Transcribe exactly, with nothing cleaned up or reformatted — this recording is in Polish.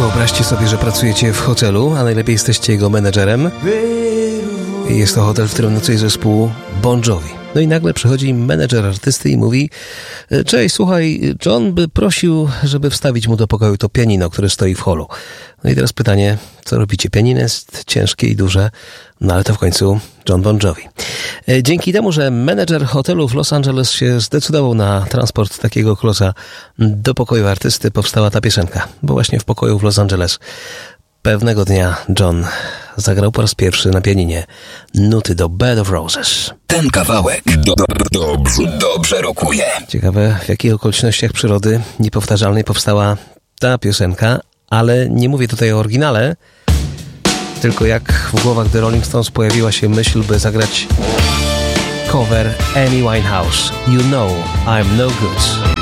Wyobraźcie sobie, że pracujecie w hotelu, a najlepiej jesteście jego menedżerem. I jest to hotel, w którym nocuje zespół Bon Jovi. No i nagle przychodzi menedżer artysty i mówi: cześć, słuchaj, John by prosił, żeby wstawić mu do pokoju to pianino, które stoi w holu. No i teraz pytanie, co robicie? Pianino jest ciężkie i duże, no ale to w końcu John Bon Jovi. Dzięki temu, że menedżer hotelu w Los Angeles się zdecydował na transport takiego klosa do pokoju artysty, powstała ta piosenka, bo właśnie w pokoju w Los Angeles pewnego dnia John zagrał po raz pierwszy na pianinie nuty do Bed of Roses. Ten kawałek do, do, dobrze, dobrze rokuje. Ciekawe, w jakich okolicznościach przyrody niepowtarzalnej powstała ta piosenka, ale nie mówię tutaj o oryginale, tylko jak w głowach The Rolling Stones pojawiła się myśl, by zagrać cover Amy Winehouse. You know I'm no good.